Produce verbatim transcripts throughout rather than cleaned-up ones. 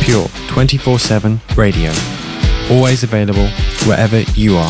Pure twenty-four seven radio. Always available wherever you are.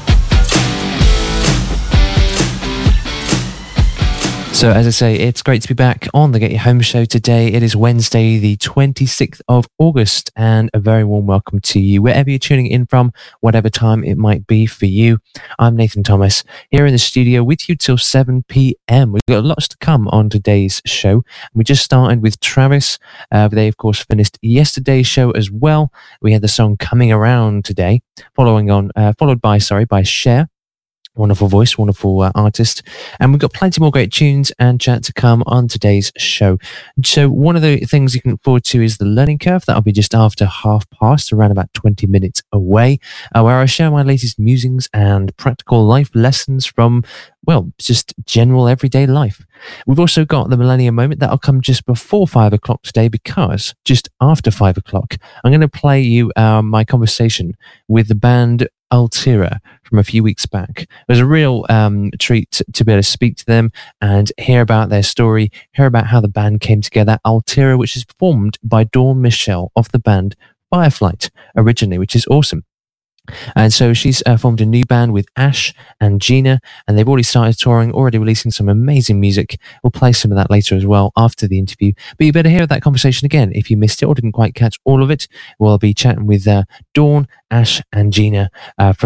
So as I say, it's great to be back on the Get You Home show today. It is Wednesday, the twenty-sixth of August, and a very warm welcome to you, wherever you're tuning in from, whatever time it might be for you. I'm Nathan Thomas, here in the studio with you till seven p.m. We've got lots to come on today's show. We just started with Travis. Uh, they, of course, finished yesterday's show as well. We had the song Coming Around today, following on, uh, followed by, sorry, by Cher. Wonderful voice, wonderful uh, artist. And we've got plenty more great tunes and chat to come on today's show. So one of the things you can look forward to is the Learning Curve. That'll be just after half past, around about twenty minutes away, uh, where I share my latest musings and practical life lessons from, well, just general everyday life. We've also got the Millennium Moment. That'll come just before five o'clock today, because just after five o'clock, I'm going to play you uh, my conversation with the band Altira from a few weeks back. It was a real um, treat to be able to speak to them and hear about their story, hear about how the band came together. Altira, which is formed by Dawn Michelle of the band Fireflight originally, which is awesome. And so she's uh, formed a new band with Ash and Gina, and they've already started touring, already releasing some amazing music. We'll play some of that later as well after the interview. But you better hear that conversation again if you missed it or didn't quite catch all of it. We'll be chatting with uh, Dawn, Ash and Gina uh, from